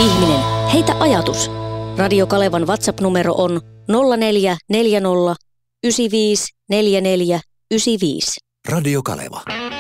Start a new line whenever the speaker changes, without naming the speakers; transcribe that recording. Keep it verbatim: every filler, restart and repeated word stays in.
Ihminen, heitä ajatus. Radio Kalevan WhatsApp-numero on nolla neljä neljä nolla yhdeksän viisi neljä neljä yhdeksän viisi.
Radio Kaleva.